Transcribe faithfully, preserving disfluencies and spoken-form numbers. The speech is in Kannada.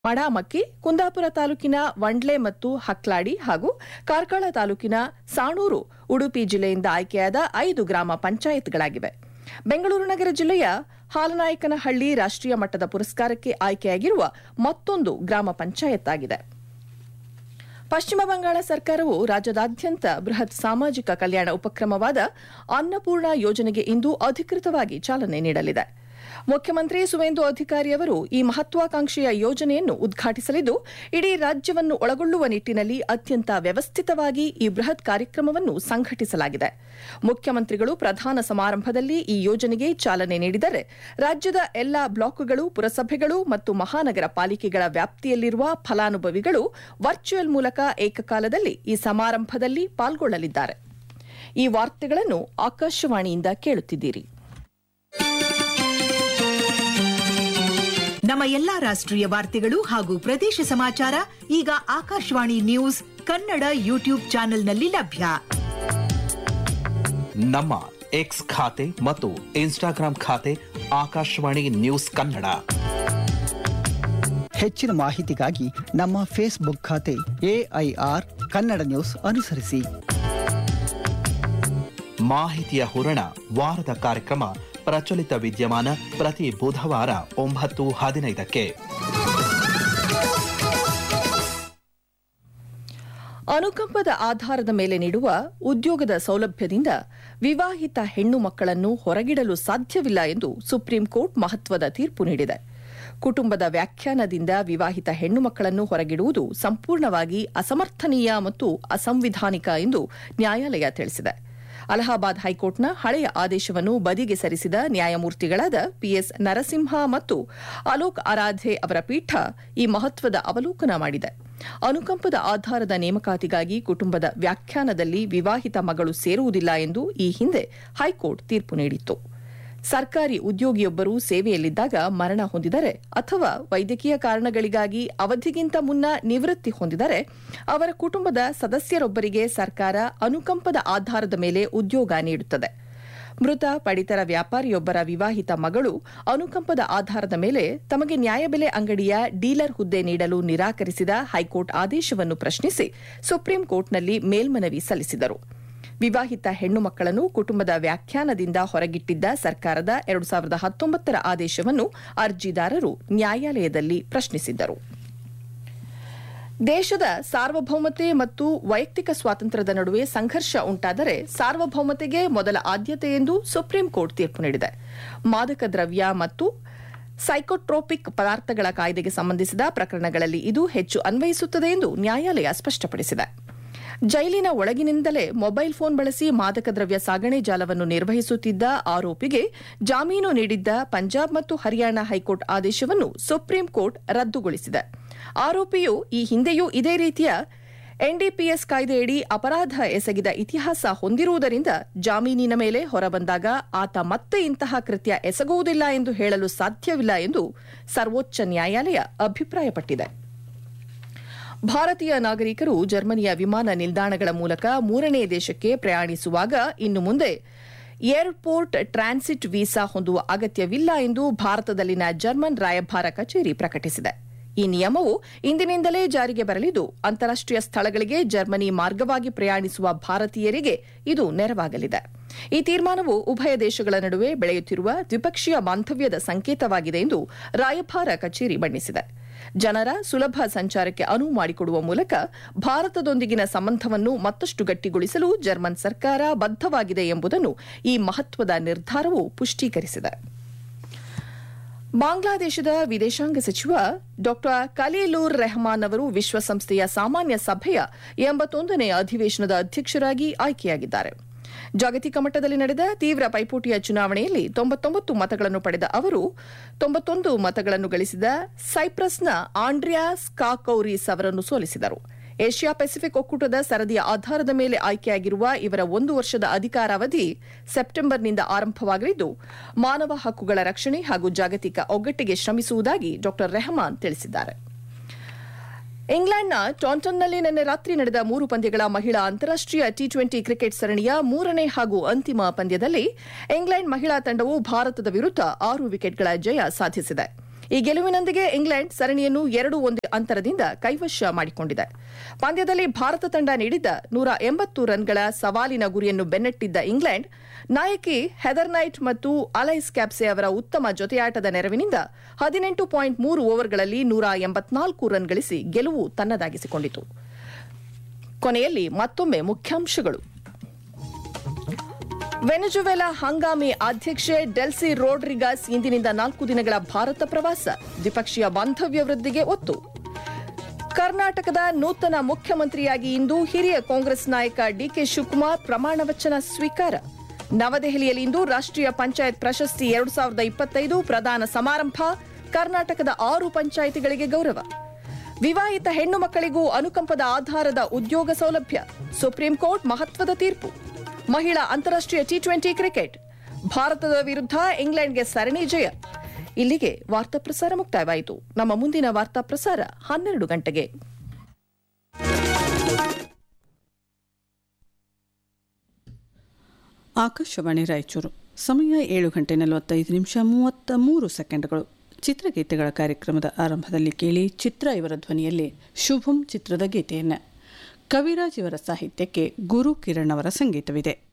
ಮಡಾಮಕ್ಕಿ, ಕುಂದಾಪುರ ತಾಲೂಕಿನ ವಂಡ್ಲೆ ಮತ್ತು ಹಕ್ಲಾಡಿ ಹಾಗೂ ಕಾರ್ಕಳ ತಾಲೂಕಿನ ಸಾಣೂರು ಉಡುಪಿ ಜಿಲ್ಲೆಯಿಂದ ಆಯ್ಕೆಯಾದ ಐದು ಗ್ರಾಮ ಪಂಚಾಯತ್ಗಳಾಗಿವೆ. ಬೆಂಗಳೂರು ನಗರ ಜಿಲ್ಲೆಯ ಹಾಲನಾಯಕನಹಳ್ಳಿ ರಾಷ್ಟ್ರೀಯ ಮಟ್ಟದ ಪುರಸ್ಕಾರಕ್ಕೆ ಆಯ್ಕೆಯಾಗಿರುವ ಮತ್ತೊಂದು ಗ್ರಾಮ ಪಂಚಾಯತ್ ಆಗಿದೆ. ಪಶ್ಚಿಮ ಬಂಗಾಳ ಸರ್ಕಾರವು ರಾಜ್ಯದಾದ್ಯಂತ ಬೃಹತ್ ಸಾಮಾಜಿಕ ಕಲ್ಯಾಣ ಉಪಕ್ರಮವಾದ ಅನ್ನಪೂರ್ಣ ಯೋಜನೆಗೆ ಇಂದು ಅಧಿಕೃತವಾಗಿ ಚಾಲನೆ ನೀಡಲಿದೆ. ಮುಖ್ಯಮಂತ್ರಿ ಸುವೇಂದು ಅಧಿಕಾರಿ ಅವರು ಈ ಮಹತ್ವಾಕಾಂಕ್ಷೆಯ ಯೋಜನೆಯನ್ನು ಉದ್ಘಾಟಿಸಲಿದ್ದು, ಇಡೀ ರಾಜ್ಯವನ್ನು ಒಳಗೊಳ್ಳುವ ನಿಟ್ಟಿನಲ್ಲಿ ಅತ್ಯಂತ ವ್ಯವಸ್ಥಿತವಾಗಿ ಈ ಬೃಹತ್ ಕಾರ್ಯಕ್ರಮವನ್ನು ಸಂಘಟಿಸಲಾಗಿದೆ. ಮುಖ್ಯಮಂತ್ರಿಗಳು ಪ್ರಧಾನ ಸಮಾರಂಭದಲ್ಲಿ ಈ ಯೋಜನೆಗೆ ಚಾಲನೆ ನೀಡಿದರೆ, ರಾಜ್ಯದ ಎಲ್ಲಾ ಬ್ಲಾಕ್ಗಳು, ಪುರಸಭೆಗಳು ಮತ್ತು ಮಹಾನಗರ ಪಾಲಿಕೆಗಳ ವ್ಯಾಪ್ತಿಯಲ್ಲಿರುವ ಫಲಾನುಭವಿಗಳು ವರ್ಚುವಲ್ ಮೂಲಕ ಏಕಕಾಲದಲ್ಲಿ ಈ ಸಮಾರಂಭದಲ್ಲಿ ಪಾಲ್ಗೊಳ್ಳಲಿದ್ದಾರೆ. ಈ ವಾರ್ತೆಗಳನ್ನು ಆಕಾಶವಾಣಿಯಿಂದ ಕೇಳುತ್ತಿದ್ದೀರಿ. ನಮ್ಮ ಎಲ್ಲಾ ರಾಷ್ಟ್ರೀಯ ವಾರ್ತೆಗಳು ಹಾಗೂ ಪ್ರದೇಶ ಸಮಾಚಾರ ಈಗ ಆಕಾಶವಾಣಿ ನ್ಯೂಸ್ ಕನ್ನಡ ಯೂಟ್ಯೂಬ್ ಚಾನೆಲ್ನಲ್ಲಿ ಲಭ್ಯ. ನಮ್ಮ ಎಕ್ಸ್ ಖಾತೆ ಮತ್ತು ಇನ್ಸ್ಟಾಗ್ರಾಂ ಖಾತೆ ಆಕಾಶವಾಣಿ ನ್ಯೂಸ್ ಕನ್ನಡ. ಹೆಚ್ಚಿನ ಮಾಹಿತಿಗಾಗಿ ನಮ್ಮ ಫೇಸ್ಬುಕ್ ಖಾತೆ ಎಐಆರ್ ಕನ್ನಡ ನ್ಯೂಸ್ ಅನುಸರಿಸಿ. ಮಾಹಿತಿಯ ಹೂರಣ ವಾರದ ಕಾರ್ಯಕ್ರಮ ಪ್ರಚಲಿತ ವಿದ್ಯಮಾನ ಪ್ರತಿ ಬುಧವಾರ ಒಂಬತ್ತು ಹದಿನೈದಕ್ಕೆ. ಅನುಕಂಪದ ಆಧಾರದ ಮೇಲೆ ನೀಡುವ ಉದ್ಯೋಗದ ಸೌಲಭ್ಯದಿಂದ ವಿವಾಹಿತ ಹೆಣ್ಣು ಮಕ್ಕಳನ್ನು ಹೊರಗಿಡಲು ಸಾಧ್ಯವಿಲ್ಲ ಎಂದು ಸುಪ್ರೀಂ ಕೋರ್ಟ್ ಮಹತ್ವದ ತೀರ್ಪು ನೀಡಿದೆ. ಕುಟುಂಬದ ವ್ಯಾಖ್ಯಾನದಿಂದ ವಿವಾಹಿತ ಹೆಣ್ಣು ಮಕ್ಕಳನ್ನು ಹೊರಗಿಡುವುದು ಸಂಪೂರ್ಣವಾಗಿ ಅಸಮರ್ಥನೀಯ ಮತ್ತು ಅಸಂವಿಧಾನಿಕ ಎಂದು ನ್ಯಾಯಾಲಯ ತಿಳಿಸಿದೆ. ಅಲಹಾಬಾದ್ ಹೈಕೋರ್ಟ್ನ ಹಳೆಯ ಆದೇಶವನ್ನು ಬದಿಗೆ ಸರಿಸಿದ ನ್ಯಾಯಮೂರ್ತಿಗಳಾದ ಪಿಎಸ್ ನರಸಿಂಹ ಮತ್ತು ಅಲೋಕ್ ಆರಾಧೆ ಅವರ ಪೀಠ ಈ ಮಹತ್ವದ ಅವಲೋಕನ ಮಾಡಿದೆ. ಅನುಕಂಪದ ಆಧಾರದ ನೇಮಕಾತಿಗಾಗಿ ಕುಟುಂಬದ ವ್ಯಾಖ್ಯಾನದಲ್ಲಿ ವಿವಾಹಿತ ಮಗಳು ಸೇರುವುದಿಲ್ಲ ಎಂದು ಈ ಹಿಂದೆ ಹೈಕೋರ್ಟ್ ತೀರ್ಪು ನೀಡಿತ್ತು. ಸರ್ಕಾರಿ ಉದ್ಯೋಗಿಯೊಬ್ಬರು ಸೇವೆಯಲ್ಲಿದ್ದಾಗ ಮರಣ ಹೊಂದಿದರೆ ಅಥವಾ ವೈದ್ಯಕೀಯ ಕಾರಣಗಳಿಗಾಗಿ ಅವಧಿಗಿಂತ ಮುನ್ನ ನಿವೃತ್ತಿ ಹೊಂದಿದರೆ ಅವರ ಕುಟುಂಬದ ಸದಸ್ಯರೊಬ್ಬರಿಗೆ ಸರ್ಕಾರ ಅನುಕಂಪದ ಆಧಾರದ ಮೇಲೆ ಉದ್ಯೋಗ ನೀಡುತ್ತದೆ. ಮೃತ ಪಡಿತರ ವ್ಯಾಪಾರಿಯೊಬ್ಬರ ವಿವಾಹಿತ ಮಗಳು ಅನುಕಂಪದ ಆಧಾರದ ಮೇಲೆ ತಮಗೆ ನ್ಯಾಯಬೆಲೆ ಅಂಗಡಿಯ ಡೀಲರ್ ಹುದ್ದೆ ನೀಡಲು ನಿರಾಕರಿಸಿದ ಹೈಕೋರ್ಟ್ ಆದೇಶವನ್ನು ಪ್ರಶ್ನಿಸಿ ಸುಪ್ರೀಂ ಕೋರ್ಟ್ನಲ್ಲಿ ಮೇಲ್ಮನವಿ ಸಲ್ಲಿಸಿದರು. ವಿವಾಹಿತ ಹೆಣ್ಣು ಮಕ್ಕಳನ್ನು ಕುಟುಂಬದ ವ್ಯಾಖ್ಯಾನದಿಂದ ಹೊರಗಿಟ್ಟಿದ್ದ ಸರ್ಕಾರದ ಎರಡು ಸಾವಿರದ ಹತ್ತೊಂಬತ್ತರ ಆದೇಶವನ್ನು ಅರ್ಜಿದಾರರು ನ್ಯಾಯಾಲಯದಲ್ಲಿ ಪ್ರಶ್ನಿಸಿದ್ದರು. ದೇಶದ ಸಾರ್ವಭೌಮತೆ ಮತ್ತು ವೈಯಕ್ತಿಕ ಸ್ವಾತಂತ್ರ್ಯದ ನಡುವೆ ಸಂಘರ್ಷ ಉಂಟಾದರೆ ಸಾರ್ವಭೌಮತೆಗೆ ಮೊದಲ ಆದ್ಯತೆ ಎಂದು ಸುಪ್ರೀಂ ಕೋರ್ಟ್ ತೀರ್ಪು ನೀಡಿದೆ. ಮಾದಕ ದ್ರವ್ಯ ಮತ್ತು ಸೈಕೋಟ್ರೋಪಿಕ್ ಪದಾರ್ಥಗಳ ಕಾಯ್ದೆಗೆ ಸಂಬಂಧಿಸಿದ ಪ್ರಕರಣಗಳಲ್ಲಿ ಇದು ಹೆಚ್ಚು ಅನ್ವಯಿಸುತ್ತದೆ ಎಂದು ನ್ಯಾಯಾಲಯ ಸ್ಪಷ್ಟಪಡಿಸಿದೆ. ಜೈಲಿನ ಒಳಗಿನಿಂದಲೇ ಮೊಬೈಲ್ ಫೋನ್ ಬಳಸಿ ಮಾದಕ ದ್ರವ್ಯ ಸಾಗಣೆ ಜಾಲವನ್ನು ನಿರ್ವಹಿಸುತ್ತಿದ್ದ ಆರೋಪಿಗೆ ಜಾಮೀನು ನೀಡಿದ್ದ ಪಂಜಾಬ್ ಮತ್ತು ಹರಿಯಾಣ ಹೈಕೋರ್ಟ್ ಆದೇಶವನ್ನು ಸುಪ್ರೀಂ ಕೋರ್ಟ್ ರದ್ದುಗೊಳಿಸಿದೆ. ಆರೋಪಿಯು ಈ ಹಿಂದೆಯೂ ಇದೇ ರೀತಿಯ ಎನ್ಡಿಪಿಎಸ್ ಕಾಯ್ದೆಯಡಿ ಅಪರಾಧ ಎಸಗಿದ ಇತಿಹಾಸ ಹೊಂದಿರುವುದರಿಂದ ಜಾಮೀನಿನ ಮೇಲೆ ಹೊರಬಂದಾಗ ಆತ ಮತ್ತೆ ಇಂತಹ ಕೃತ್ಯ ಎಸಗುವುದಿಲ್ಲ ಎಂದು ಹೇಳಲು ಸಾಧ್ಯವಿಲ್ಲ ಎಂದು ಸರ್ವೋಚ್ಚ ನ್ಯಾಯಾಲಯ ಅಭಿಪ್ರಾಯಪಟ್ಟಿದೆ. ಭಾರತೀಯ ನಾಗರಿಕರು ಜರ್ಮನಿಯ ವಿಮಾನ ನಿಲ್ದಾಣಗಳ ಮೂಲಕ ಮೂರನೇ ದೇಶಕ್ಕೆ ಪ್ರಯಾಣಿಸುವಾಗ ಇನ್ನು ಮುಂದೆ ಏರ್ಪೋರ್ಟ್ ಟ್ರಾನ್ಸಿಟ್ ವೀಸಾ ಹೊಂದುವ ಅಗತ್ಯವಿಲ್ಲ ಎಂದು ಭಾರತದಲ್ಲಿನ ಜರ್ಮನ್ ರಾಯಭಾರ ಕಚೇರಿ ಪ್ರಕಟಿಸಿದೆ. ಈ ನಿಯಮವು ಇಂದಿನಿಂದಲೇ ಜಾರಿಗೆ ಬರಲಿದ್ದು, ಅಂತಾರಾಷ್ಟೀಯ ಸ್ಥಳಗಳಿಗೆ ಜರ್ಮನಿ ಮಾರ್ಗವಾಗಿ ಪ್ರಯಾಣಿಸುವ ಭಾರತೀಯರಿಗೆ ಇದು ನೆರವಾಗಲಿದೆ. ಈ ತೀರ್ಮಾನವು ಉಭಯ ದೇಶಗಳ ನಡುವೆ ಬೆಳೆಯುತ್ತಿರುವ ದ್ವಿಪಕ್ಷೀಯ ಬಾಂಧವ್ಯದ ಸಂಕೇತವಾಗಿದೆ ಎಂದು ರಾಯಭಾರ ಕಚೇರಿ ಬಣ್ಣಿಸಿದೆ. ಜನರ ಸುಲಭ ಸಂಚಾರಕ್ಕೆ ಅನುವು ಮಾಡಿಕೊಡುವ ಮೂಲಕ ಭಾರತದೊಂದಿಗಿನ ಸಂಬಂಧವನ್ನು ಮತ್ತಷ್ಟು ಗಟ್ಟಿಗೊಳಿಸಲು ಜರ್ಮನ್ ಸರ್ಕಾರ ಬದ್ಧವಾಗಿದೆ ಎಂಬುದನ್ನು ಈ ಮಹತ್ವದ ನಿರ್ಧಾರವು ಪುಷ್ಟೀಕರಿಸಿದೆ. ಬಾಂಗ್ಲಾದೇಶದ ವಿದೇಶಾಂಗ ಸಚಿವ ಡಾ ಖಲೀಲುರ್ ರೆಹಮಾನ್ ಅವರು ವಿಶ್ವಸಂಸ್ಥೆಯ ಸಾಮಾನ್ಯ ಸಭೆಯ ಎಂಬತ್ತೊಂದನೇ ಅಧಿವೇಶನದ ಅಧ್ಯಕ್ಷರಾಗಿ ಆಯ್ಕೆಯಾಗಿದ್ದಾರೆ. ಜಾಗತಿಕ ಮಟ್ಟದಲ್ಲಿ ನಡೆದ ತೀವ್ರ ಪೈಪೋಟಿಯ ಚುನಾವಣೆಯಲ್ಲಿ ತೊಂಬತ್ತೊಂಬತ್ತು ಮತಗಳನ್ನು ಪಡೆದ ಅವರು ತೊಂಬತ್ತೊಂದು ಮತಗಳನ್ನು ಗಳಿಸಿದ ಸೈಪ್ರಸ್ನ ಆಂಡ್ರಿಯಾ ಸ್ಕಾಕೌರಿಸ್ ಅವರನ್ನು ಸೋಲಿಸಿದರು. ಏಷ್ಯಾ ಪೆಸಿಫಿಕ್ ಒಕ್ಕೂಟದ ಸರದಿಯ ಆಧಾರದ ಮೇಲೆ ಆಯ್ಕೆಯಾಗಿರುವ ಇವರ ಒಂದು ವರ್ಷದ ಅಧಿಕಾರಾವಧಿ ಸೆಪ್ಟೆಂಬರ್ನಿಂದ ಆರಂಭವಾಗಲಿದ್ದು, ಮಾನವ ಹಕ್ಕುಗಳ ರಕ್ಷಣೆ ಹಾಗೂ ಜಾಗತಿಕ ಒಗ್ಗಟ್ಟಿಗೆ ಶ್ರಮಿಸುವುದಾಗಿ ಡಾ ರೆಹಮಾನ್ ತಿಳಿಸಿದ್ದಾರೆ. ಇಂಗ್ಲೆಂಡ್ನ ಟಾಂಟನ್ನಲ್ಲಿ ನಿನ್ನೆ ರಾತ್ರಿ ನಡೆದ ಮೂರು ಪಂದ್ಯಗಳ ಮಹಿಳಾ ಅಂತಾರಾಷ್ಟೀಯ ಟಿ ಟ್ವೆಂಟಿ ಕ್ರಿಕೆಟ್ ಸರಣಿಯ ಮೂರನೇ ಹಾಗೂ ಅಂತಿಮ ಪಂದ್ಯದಲ್ಲಿ ಇಂಗ್ಲೆಂಡ್ ಮಹಿಳಾ ತಂಡವು ಭಾರತದ ವಿರುದ್ಧ ಆರು ವಿಕೆಟ್ಗಳ ಜಯ ಸಾಧಿಸಿದೆ. ಈ ಗೆಲುವಿನೊಂದಿಗೆ ಇಂಗ್ಲೆಂಡ್ ಸರಣಿಯನ್ನು ಎರಡು ಒಂದು ಅಂತರದಿಂದ ಕೈವಶ ಮಾಡಿಕೊಂಡಿದೆ. ಪಂದ್ಯದಲ್ಲಿ ಭಾರತ ತಂಡ ನೀಡಿದ್ದ ನೂರ ಎಂಬತ್ತು ರನ್ಗಳ ಸವಾಲಿನ ಗುರಿಯನ್ನು ಬೆನ್ನಟ್ಟಿದ್ದ ಇಂಗ್ಲೆಂಡ್ ನಾಯಕಿ ಹೆದರ್ ನೈಟ್ ಮತ್ತು ಅಲೈಸ್ ಕ್ಯಾಪ್ಸೆ ಅವರ ಉತ್ತಮ ಜೊತೆಯಾಟದ ನೆರವಿನಿಂದ ಹದಿನೆಂಟು ಪಾಯಿಂಟ್ ಮೂರು ಓವರ್ಗಳಲ್ಲಿ ನೂರ ಎಂಬತ್ನಾಲ್ಕು ರನ್ ಗಳಿಸಿ ಗೆಲುವು ತನ್ನದಾಗಿಸಿಕೊಂಡಿತು. ಕೊನೆಯಲ್ಲಿ ಮತ್ತೊಮ್ಮೆ ಮುಖ್ಯಾಂಶಗಳು. ವೆನೆಜುವೆಲಾ ಹಂಗಾಮಿ ಅಧ್ಯಕ್ಷೆ ಡೆಲ್ಸಿ ರೋಡ್ರಿಗಸ್ ಇಂದಿನಿಂದ ನಾಲ್ಕು ದಿನಗಳ ಭಾರತ ಪ್ರವಾಸ, ದ್ವಿಪಕ್ಷೀಯ ಬಾಂಧವ್ಯ ವೃದ್ಧಿಗೆ ಒತ್ತು. ಕರ್ನಾಟಕದ ನೂತನ ಮುಖ್ಯಮಂತ್ರಿಯಾಗಿ ಇಂದು ಹಿರಿಯ ಕಾಂಗ್ರೆಸ್ ನಾಯಕ ಡಿಕೆ ಶಿವಕುಮಾರ್ ಪ್ರಮಾಣ ವಚನ ಸ್ವೀಕಾರ. ನವದೆಹಲಿಯಲ್ಲಿಂದು ರಾಷ್ಟ್ರೀಯ ಪಂಚಾಯತ್ ಪ್ರಶಸ್ತಿ ಎರಡು ಸಾವಿರದ ಇಪ್ಪತ್ತೈದು ಪ್ರದಾನ ಸಮಾರಂಭ, ಕರ್ನಾಟಕದ ಆರು ಪಂಚಾಯಿತಿಗಳಿಗೆ ಗೌರವ. ವಿವಾಹಿತ ಹೆಣ್ಣು ಮಕ್ಕಳಿಗೂ ಅನುಕಂಪದ ಆಧಾರದ ಉದ್ಯೋಗ ಸೌಲಭ್ಯ, ಸುಪ್ರೀಂ ಕೋರ್ಟ್ ಮಹತ್ವದ ತೀರ್ಪು. ಮಹಿಳಾ ಅಂತಾರಾಷ್ಟ್ರೀಯ ಟಿ ಟ್ವೆಂಟಿ ಕ್ರಿಕೆಟ್, ಭಾರತದ ವಿರುದ್ಧ ಇಂಗ್ಲೆಂಡ್ಗೆ ಸರಣಿ ಜಯ. ಇಲ್ಲಿಗೆ ವಾರ್ತಾ ಪ್ರಸಾರ ಮುಕ್ತಾಯವಾಯಿತು. ನಮ್ಮ ಮುಂದಿನ ವಾರ್ತಾ ಪ್ರಸಾರ ಹನ್ನೆರಡು ಗಂಟೆಗೆ. ಆಕಾಶವಾಣಿ ರಾಯಚೂರು. ಸಮಯ ಏಳು ಗಂಟೆ ನಲವತ್ತೈದು ನಿಮಿಷ ಮೂವತ್ತ ಮೂರು ಸೆಕೆಂಡ್ಗಳು. ಚಿತ್ರಗೀತೆಗಳ ಕಾರ್ಯಕ್ರಮದ ಆರಂಭದಲ್ಲಿ ಕೇಳಿ ಚಿತ್ರ ಇವರ ಧ್ವನಿಯಲ್ಲಿ ಶುಭಂ ಚಿತ್ರದ ಗೀತೆಯನ್ನು. ಕವಿರಾಜ್ ಇವರ ಸಾಹಿತ್ಯಕ್ಕೆ ಗುರು ಕಿರಣ್ ಅವರ ಸಂಗೀತವಿದೆ.